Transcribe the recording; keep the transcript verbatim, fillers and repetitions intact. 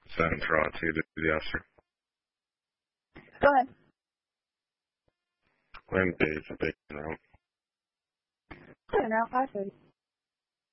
Central to the officer. Go ahead. When days a big room. Clear now, five thirty.